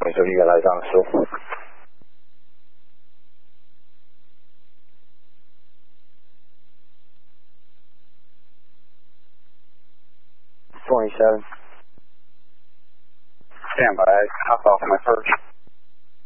so you got eyes on us still. 27. Stand by. Hop off my perch.